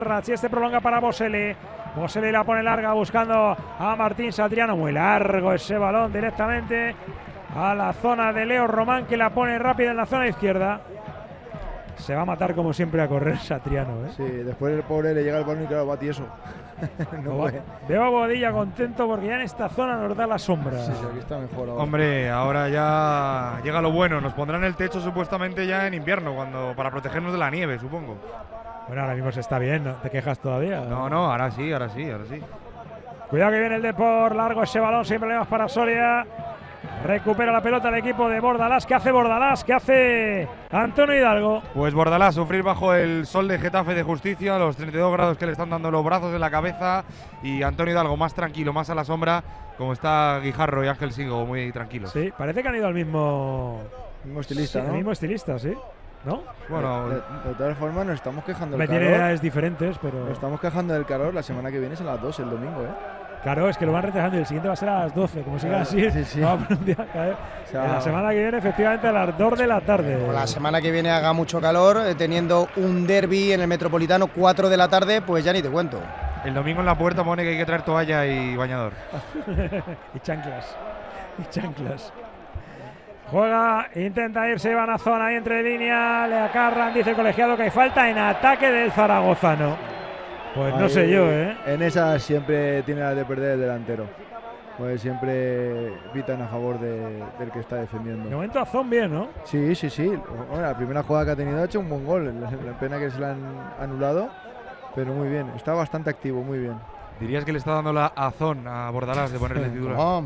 Si este prolonga para Boselli. Boselli la pone larga buscando a Martín Satriano. Muy largo ese balón directamente a la zona de Leo Román, que la pone rápida en la zona izquierda. Se va a matar como siempre a correr Satriano, ¿eh? Sí, después el pobre le llega el balón y claro, va tieso. Veo a Boadilla contento porque ya en esta zona nos da la sombra. Sí, aquí está mejor ahora. Hombre, ahora ya llega lo bueno. Nos pondrán el techo supuestamente ya en invierno, para protegernos de la nieve, supongo. Bueno, ahora mismo se está bien, ¿no? ¿Te quejas todavía? No, ahora sí. Cuidado que viene el Depor, largo ese balón sin problemas para Soria. Recupera la pelota el equipo de Bordalás. ¿Qué hace Bordalás? ¿Qué hace Antonio Hidalgo? Pues Bordalás, sufrir bajo el sol de Getafe de Justicia, los 32 grados que le están dando los brazos en la cabeza, y Antonio Hidalgo más tranquilo, más a la sombra, como está Guijarro y Ángel Sigo, muy tranquilos. Sí, parece que han ido al mismo estilista, sí, ¿no? El mismo estilista, sí. ¿No? Bueno, de todas formas nos estamos quejando del calor. Tiene edades diferentes, pero… Nos estamos quejando del calor. La semana que viene es a las 2 el domingo, ¿eh? Claro, es que lo van retrasando y el siguiente va a ser a las 12, como siga así. Sí, sí. Vamos a caer. O sea, la semana que viene, efectivamente, a las 2 de la tarde. Como la semana que viene haga mucho calor, teniendo un derbi en el Metropolitano 4 de la tarde, pues ya ni te cuento. El domingo en la puerta pone que hay que traer toalla y bañador. Y chanclas. Juega, intenta irse Iván Azón ahí entre línea, le acarran, dice el colegiado que hay falta en ataque del zaragozano. Pues no sé yo, ¿eh? En esa siempre tiene la de perder el delantero. Pues siempre pitan a favor del que está defendiendo. De momento Azón bien, ¿no? Sí. Bueno, la primera jugada que ha tenido ha hecho un buen gol. La pena que se la han anulado, pero muy bien. Está bastante activo, muy bien. ¿Dirías que le está dando la azón a Bordalás de ponerle titular? No.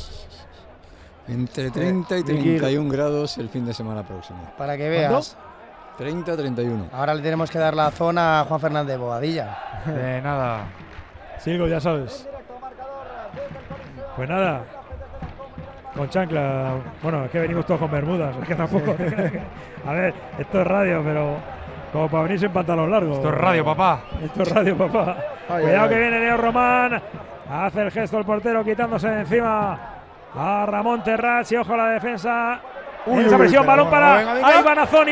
Entre 30 y 31 grados el fin de semana próximo. Para que veas. 30-31. Ahora le tenemos que dar la zona a Juan Fernández Boadilla. Nada. Sigo, ya sabes. Pues nada. Con chancla. Bueno, es que venimos todos con bermudas. Es que tampoco. A ver, esto es radio, pero como para venirse en pantalón largo. Esto es radio, papá. Cuidado que viene Leo Román. Hace el gesto el portero quitándose de encima a Ramón Terrats y ojo a la defensa. Esa presión, balón para Iván Azón,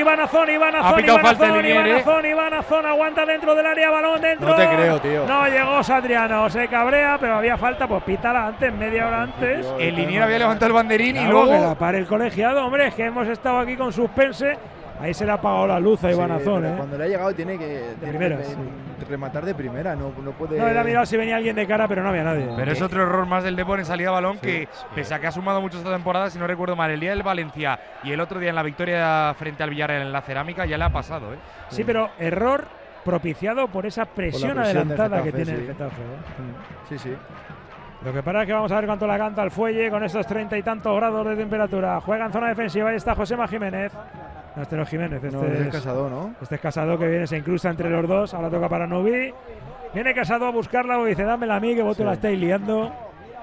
aguanta dentro del área, balón dentro. No te creo, tío. No llegó Satriano, se cabrea, pero había falta, pues pítala antes, media hora antes. El liniero había levantado el banderín y luego… que la pare el colegiado, hombre, es que hemos estado aquí con suspense. Ahí se le ha apagado la luz a Iván Azón, ¿eh? Cuando le ha llegado tiene que rematar de primera, no puede… No, él ha mirado si venía alguien de cara, pero no había nadie. Pero es otro error más del Depor en salida de balón que, pese a que ha sumado mucho esta temporada, si no recuerdo mal, el día del Valencia y el otro día en la victoria frente al Villarreal en la Cerámica, ya le ha pasado, ¿eh? Sí, pero error propiciado por esa presión adelantada que tiene el Getafe, ¿eh? Sí. Lo que pasa es que vamos a ver cuánto la canta el Fuelle con estos 30 y tantos grados de temperatura. Juega en zona defensiva, ahí está Josema Jiménez. No, este no es Jiménez, este es Casado, ¿no? Este es Casado, que viene, se incrusta entre los dos. Ahora toca para Novi. Viene Casado a buscarla y dice, dámela a mí, que vosotros la estáis liando.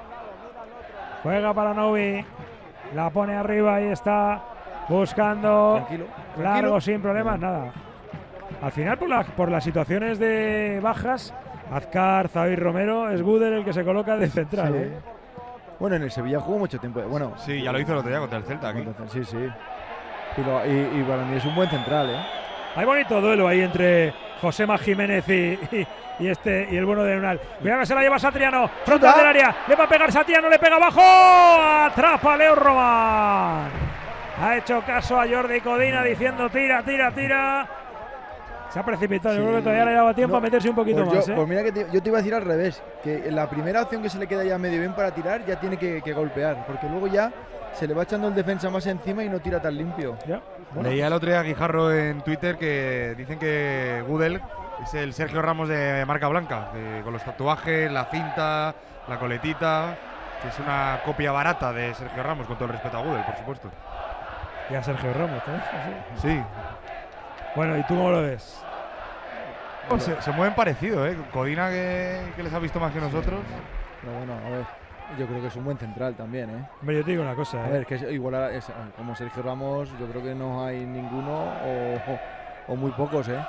Juega para Novi. La pone arriba, ahí está. Buscando. Tranquilo. Largo, sin problemas, nada. Al final, por las situaciones de bajas, Azcar, Zavi Romero, es Gudel el que se coloca de central. Sí. Bueno, en el Sevilla jugó mucho tiempo. Bueno, sí, ya lo hizo el otro día contra el Celta aquí. Sí. Y para mí es un buen central, ¿eh? Hay bonito duelo ahí entre Josema Jiménez y el bueno de Unal. Cuidado que se la lleva Satriano, frontal del área, le va a pegar Satriano, le pega abajo, atrapa Leo Román. Ha hecho caso a Jordi Codina diciendo tira. Se ha precipitado, yo creo que todavía le daba tiempo a meterse un poquito más. Pues mira que yo te iba a decir al revés, que la primera opción que se le queda ya medio bien para tirar ya tiene que golpear, porque luego ya se le va echando el defensa más encima y no tira tan limpio. Bueno. Leía el otro día a Guijarro en Twitter que dicen que Gudel es el Sergio Ramos de marca blanca, con los tatuajes, la cinta, la coletita, que es una copia barata de Sergio Ramos, con todo el respeto a Gudel, por supuesto. Y a Sergio Ramos, ¿eh? Sí. Bueno, ¿y tú cómo lo ves? Se mueven parecido, ¿eh? Codina que les ha visto más que nosotros. Pero bueno, a ver, yo creo que es un buen central también, ¿eh? Hombre, yo te digo una cosa, A ver, que igual como Sergio Ramos, yo creo que no hay ninguno o muy pocos, ¿eh?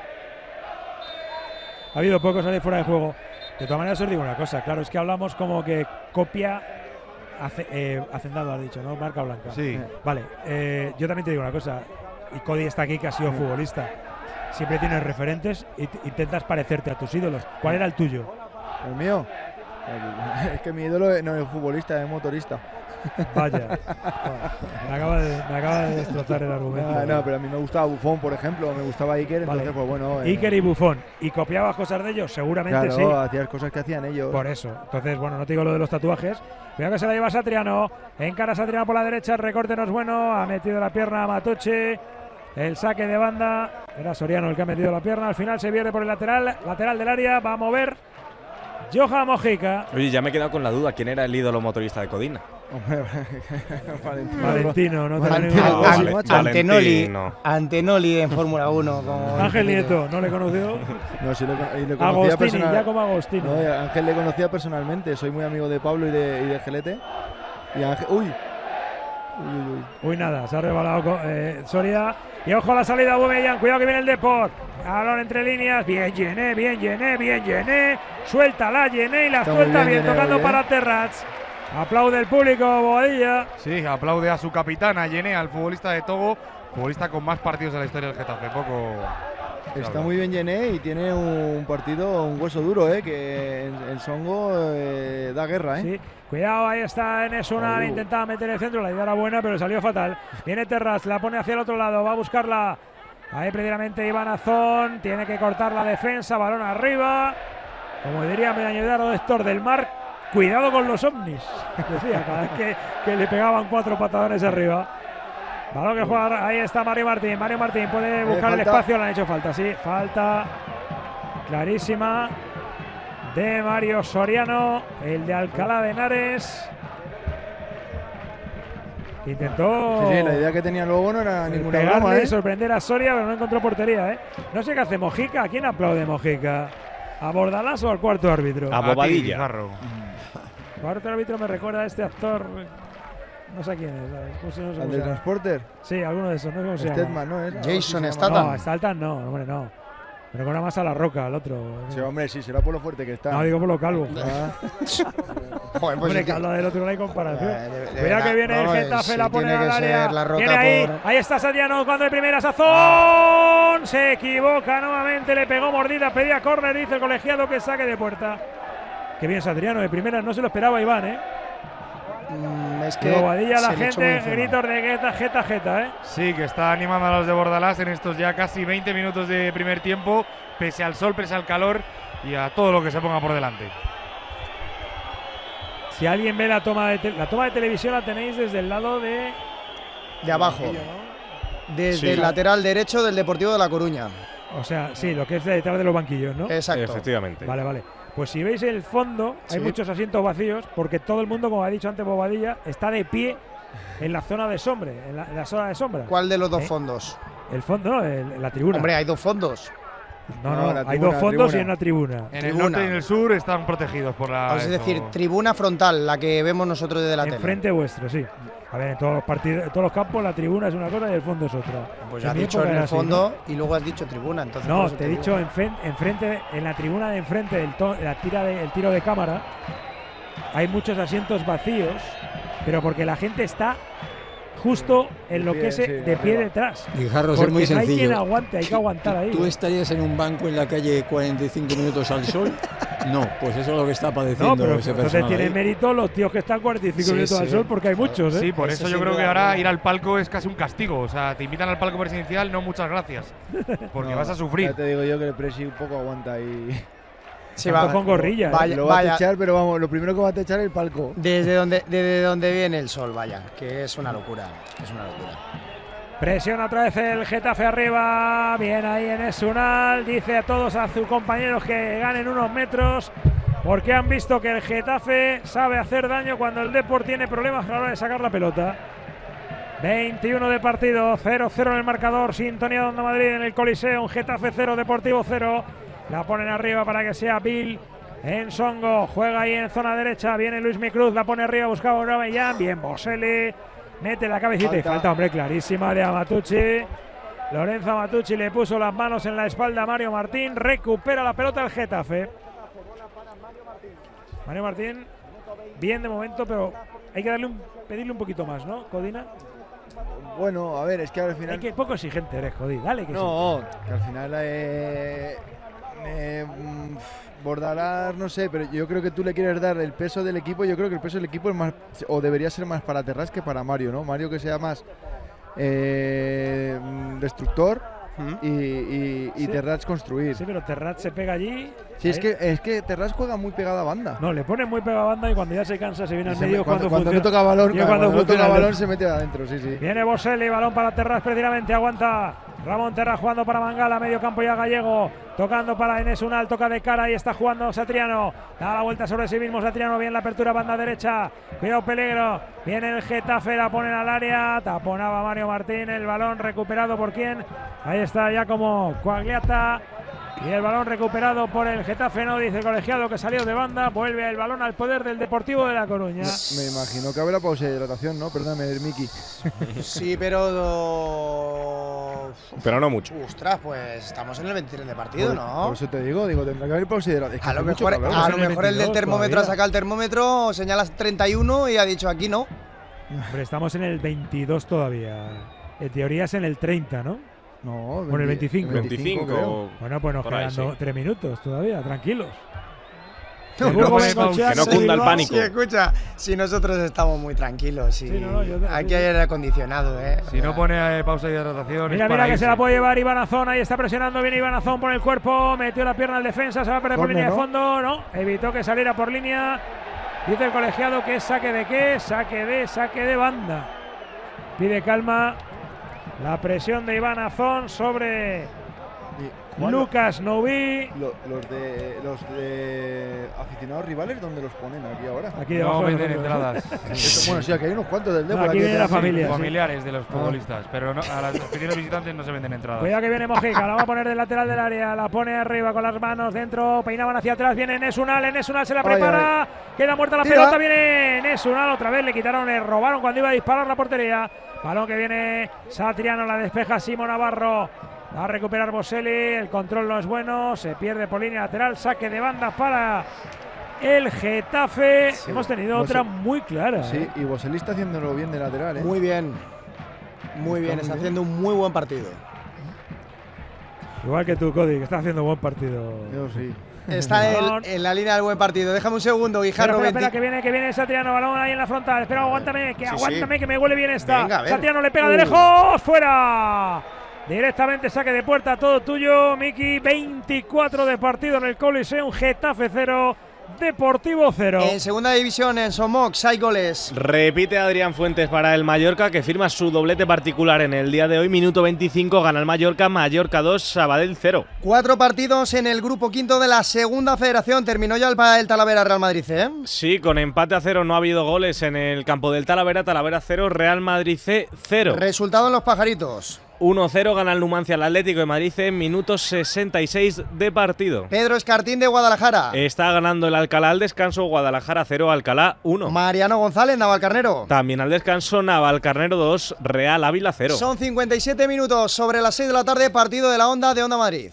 Ha habido pocos ahí fuera de juego. De todas maneras os digo una cosa, claro, es que hablamos como que copia Hacendado, has dicho, ¿no? Marca blanca. Sí. Vale, yo también te digo una cosa, y Cody está aquí que ha sido futbolista. siempre tienes referentes y intentas parecerte a tus ídolos. ¿Cuál era el tuyo? ¿El mío? Es que mi ídolo no es futbolista, es motorista. Vaya. Me acaba de destrozar el argumento. No, pero a mí me gustaba Buffon, por ejemplo, me gustaba Iker, Vale. entonces pues bueno. Iker y Buffon. ¿Y copiabas cosas de ellos? Seguramente claro, sí. hacías cosas que hacían ellos. Por eso. Entonces, bueno, no te digo lo de los tatuajes. Cuidado que se la lleva Satriano. Encara Satriano por la derecha. El recorte no es bueno. Ha metido la pierna a Matucci. El saque de banda. Era Soriano el que ha metido la pierna. Al final se pierde por el lateral del área. Va a mover Johan Mojica. Oye, ya me he quedado con la duda. ¿Quién era el ídolo motorista de Codina? Hombre, Valentino, no te Antenoli en Fórmula 1. Como Ángel Nieto, ¿no le conoció? No, sí, le conocía Agostini, personal. ya como Agostini. No, Ángel le conocía personalmente. Soy muy amigo de Pablo y de Gelete. Y Ángel. Uy, nada, se ha rebalado Soria. Y ojo a la salida, Aubameyang. Cuidado que viene el Depor. Balón entre líneas. Bien Llené. Suéltala Llené y la Está suelta muy bien, bien, tocando Llené, para Terrats. Aplaude el público, Bobadilla. Sí, aplaude a su capitana, Llené, al futbolista de Togo, futbolista con más partidos en la historia del Getafe. Está muy bien Llené y tiene un partido, un hueso duro, que el Songo da guerra. Sí. Cuidado, ahí está Enes Unal, intentaba meter el centro, la idea era buena, pero salió fatal. Viene Terrats, la pone hacia el otro lado, va a buscarla. Ahí precisamente Iván Azón, tiene que cortar la defensa, balón arriba. Como diría mi ayudado Héctor del Mar, cuidado con los ovnis, decía, cada vez que le pegaban 4 patadones arriba. Balón que juega, ahí está Mario Martín puede buscar el espacio, le han hecho falta, sí, falta clarísima de Mario Soriano, el de Alcalá de Henares, que intentó Sí, la idea que tenía luego no era ninguna pegarle broma, y sorprender a Soria, pero no encontró portería, No sé qué hace Mojica. ¿A quién aplaude Mojica? ¿A Bordalás o al cuarto árbitro? A Bobadilla. Cuarto árbitro me recuerda a este actor, no sé quién es, ¿sabes? No sé ¿Al cómo del se llama. transporter? Sí, alguno de esos, no sé cómo se llama. Stedman, ¿no? Jason Statham. No, Statham no, hombre, no. Me recuerda más a La Roca, al otro. Sí, hombre, sí, será por lo fuerte que está. No, digo por lo calvo. Ah, Joder, pues Hombre, es que- calvo del otro no hay comparación. de Mira verdad, que viene vamos, el Getafe, sí, la pone tiene al que área. ser La Roca Viene ahí, por- ahí está Satriano cuando de primera Sazón. Se equivoca nuevamente, le pegó mordida, pedía córner, dice el colegiado que saque de puerta. Qué bien Satriano, de primera no se lo esperaba Iván, Es que Bobadilla, la se le echó muy gente, encima. gritos de Geta, Sí, que está animando a los de Bordalás en estos ya casi 20 minutos de primer tiempo, pese al sol, pese al calor y a todo lo que se ponga por delante. Si alguien ve la toma de televisión, la tenéis desde el lado de abajo. Desde Sí. el lateral derecho del Deportivo de La Coruña. O sea, sí, lo que es detrás de los banquillos, ¿no? Exacto. Efectivamente. Vale. Pues si veis el fondo, hay Sí. muchos asientos vacíos, porque todo el mundo, como ha dicho antes Bobadilla, está de pie en la zona de sombra, en la zona de sombra. ¿Cuál de los dos fondos? El fondo, no, la tribuna. Hombre, hay dos fondos. no, no, la hay tribuna, dos fondos tribuna. y una tribuna. En el Tribuna. norte y en el sur están protegidos por la. Es decir, tribuna frontal, la que vemos nosotros desde la tele. Enfrente vuestro, sí. A ver, en todos los partidos, en todos los campos, la tribuna es una cosa y el fondo es otra. Pues En has mi dicho época en era el así, fondo y luego has dicho tribuna. Entonces por No, eso te he digo. dicho enfrente, en la tribuna de enfrente del el tiro de cámara, hay muchos asientos vacíos, pero porque la gente está justo en lo pie, que es sí, de pie arriba. detrás. Guijarro, es Porque muy no hay quien sencillo. aguante, hay que aguantar ahí. ¿Tú estarías en un banco en la calle 45 minutos al sol? No, pues eso es lo que está No, padeciendo pero ese entonces personal tienen ahí. mérito los tíos que están 45 Sí, minutos al sí. sol, porque hay muchos, ¿eh? Sí, por Eso eso yo sin creo que duda ahora alguna. ir al palco es casi un castigo. O sea, te invitan al palco presidencial, no muchas gracias. Porque no, vas a sufrir. Ya te digo yo que el Presi un poco aguanta ahí. Sí, Tanto va, con gorrilla, ¿eh? vaya, Lo va a vaya. techar, pero vamos, lo primero que va a techar es el palco. Desde donde viene el sol, vaya, que es una locura. Es una locura. Presiona otra vez el Getafe arriba. Bien ahí en Esunal. Dice a todos a sus compañeros que ganen unos metros, porque han visto que el Getafe sabe hacer daño cuando el Depor tiene problemas a la hora de sacar la pelota. 21 de partido, 0-0 en el marcador. Sintonía de Onda Madrid en el Coliseo. Un Getafe 0, Deportivo 0. La ponen arriba para que sea Bill en Songo. Juega ahí en zona derecha. Viene Luis Micruz. La pone arriba. Buscaba Aubameyang. Bien Boselli. Mete la cabecita y falta, hombre, clarísima de Amatucci. Lorenzo Amatucci le puso las manos en la espalda a Mario Martín. Recupera la pelota el Getafe. Mario Martín, bien de momento, pero hay que pedirle un poquito más, ¿no, Codina? Bueno, a ver, es que al final... Es que poco exigente eres, jodido. Dale que No, que al final Bordalas, no sé, pero yo creo que tú le quieres dar el peso del equipo. Yo creo que el peso del equipo es más, o debería ser más para Terrats que para Mario, ¿no? Mario que sea más destructor y Sí. Terrats construir. Sí, pero Terrats se pega allí. Sí, es que Terrats juega muy pegada a banda. No, le pone muy pegada a banda y cuando ya se cansa se viene al Se medio me- cuando funciona. no toca balón, Yo cuando no funciona toca el- balón se mete adentro, sí, sí. Viene Boselli, balón para Terrats precisamente, aguanta Ramón Terrats jugando para Mangala, medio campo ya Gallego, tocando para Enes Unal, toca de cara y está jugando Satriano, da la vuelta sobre sí mismo Satriano, bien la apertura, banda derecha, cuidado peligro, viene el Getafe, la ponen al área, taponaba Mario Martín, el balón recuperado por quién, ahí está ya como Coagliata. Y el balón recuperado por el Getafe, no dice el colegiado que salió de banda, vuelve el balón al poder del Deportivo de La Coruña. Me imagino que habrá pausa de hidratación, ¿no? Perdóname, Miki. Sí, pero... Pero no mucho. Ostras, pues estamos en el 23 de partido, ¿no? Por eso te digo, tendrá que haber pausa de hidratación. Es que A lo hace mucho mejor, calor. Estamos a lo en el mejor el del 22 termómetro todavía. ha sacado el termómetro, señala 31 y ha dicho aquí no. Hombre, estamos en el 22 todavía. En teoría es en el 30, ¿no? No, Por el 25. 25. creo. Bueno, pues nos Por ahí, quedan sí. 3 minutos todavía, tranquilos. No, Burgos, pone pausa. Bengoechea, Que no cunda el Bilbao. pánico. Sí, escucha, si nosotros estamos muy tranquilos y Sí, no, yo- aquí hay aire acondicionado, ¿eh? Si no pone pausa de hidratación, Mira, es mira para que se irse. la puede llevar Iván Azón, ahí está presionando bien Iván Azón por el cuerpo, metió la pierna al defensa, se va a perder por Córner, línea de ¿no? fondo, no, evitó que saliera por línea. Dice el colegiado que es saque de qué, saque de banda. Pide calma. La presión de Iván Azón sobre Y, Juan, Lucas Noví. los de aficionados rivales, ¿dónde los ponen aquí ahora? Aquí debajo No de venden nosotros. entradas. Bueno, sí, aquí hay unos cuantos del No, Depor. aquí viene la sí. familia. sí. Familiares de los futbolistas, pero no, a las aficiones visitantes no se venden entradas. Cuidado que viene Mojica, la va a poner del lateral del área, la pone arriba con las manos dentro, peinaban hacia atrás, viene Enes Unal se la Ay, prepara, queda muerta la Tira. pelota, viene Enes Unal otra vez, le quitaron, le robaron cuando iba a disparar la portería, balón que viene Satriano, la despeja Simo Navarro, va a recuperar Boselli, el control no es bueno, se pierde por línea lateral, saque de banda para el Getafe, hemos tenido otra muy clara. Sí, y Boselli está haciéndolo bien de lateral, ¿eh? Muy bien. Muy bien, muy está bien. haciendo un muy buen partido. Igual que tú, Cody, que está haciendo buen partido. Yo sí. Está Balón. en la línea del buen partido. Déjame un segundo, Guijarro. Espera, que viene Satriano, balón ahí en la frontal. Espera, aguántame, Sí, aguántame, sí. que me huele bien esta. Venga, a ver. Satriano le pega de lejos, fuera. Directamente saque de puerta, todo tuyo, Miki. 24 de partido en el Coliseum, Getafe 0, Deportivo 0. En segunda división, en Somox, hay goles. Repite Adrián Fuentes para el Mallorca, que firma su doblete particular en el día de hoy. Minuto 25, gana el Mallorca, Mallorca 2, Sabadell 0. 4 partidos en el grupo quinto de la segunda federación. Terminó ya el Talavera Real Madrid, ¿eh? Sí, con empate a 0 no ha habido goles en el campo del Talavera. Talavera 0, Real Madrid C 0. Resultado en los pajaritos. 1-0 gana el Numancia al Atlético de Madrid en minuto 66 de partido. Pedro Escartín de Guadalajara. Está ganando el Alcalá al descanso, Guadalajara 0, Alcalá 1. Mariano González, Navalcarnero. También al descanso, Navalcarnero 2, Real Ávila 0. Son 57 minutos sobre las 6 de la tarde, partido de la Onda de Onda Madrid.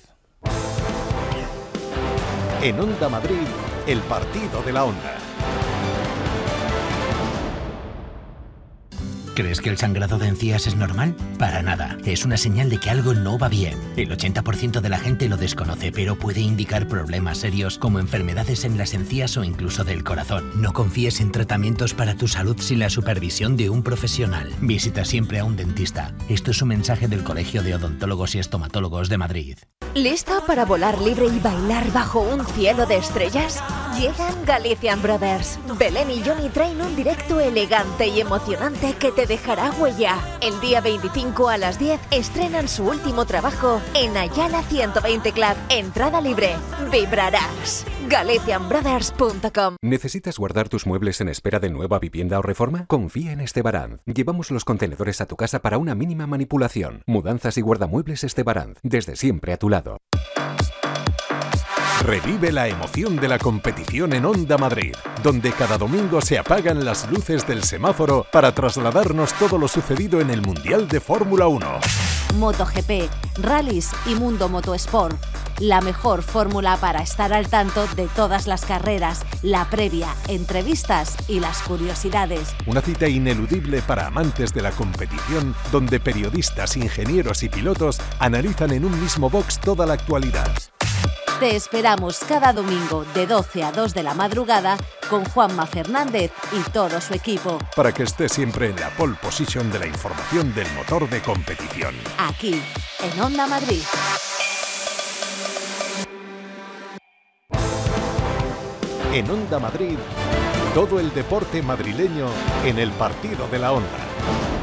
En Onda Madrid, el partido de la Onda. ¿Crees que el sangrado de encías es normal? Para nada. Es una señal de que algo no va bien. El 80% de la gente lo desconoce, pero puede indicar problemas serios como enfermedades en las encías o incluso del corazón. No confíes en tratamientos para tu salud sin la supervisión de un profesional. Visita siempre a un dentista. Esto es un mensaje del Colegio de Odontólogos y Estomatólogos de Madrid. ¿Listo para volar libre y bailar bajo un cielo de estrellas? Llegan Galician Brothers. Belén y Johnny traen un directo elegante y emocionante que te dejará huella. El día 25 a las 10 estrenan su último trabajo en Ayala 120 Club. Entrada libre. Vibrarás. GalicianBrothers.com. ¿Necesitas guardar tus muebles en espera de nueva vivienda o reforma? Confía en Estebaranz. Llevamos los contenedores a tu casa para una mínima manipulación. Mudanzas y guardamuebles Estebaranz. Desde siempre a tu lado. Revive la emoción de la competición en Onda Madrid, donde cada domingo se apagan las luces del semáforo para trasladarnos todo lo sucedido en el Mundial de Fórmula 1. MotoGP, rallies y Mundo Motosport. la mejor fórmula para estar al tanto de todas las carreras, la previa, entrevistas y las curiosidades. Una cita ineludible para amantes de la competición, donde periodistas, ingenieros y pilotos analizan en un mismo box toda la actualidad. Te esperamos cada domingo de 12 a 2 de la madrugada con Juanma Fernández y todo su equipo. Para que estés siempre en la pole position de la información del motor de competición. Aquí, en Onda Madrid. En Onda Madrid, todo el deporte madrileño en el partido de la Onda.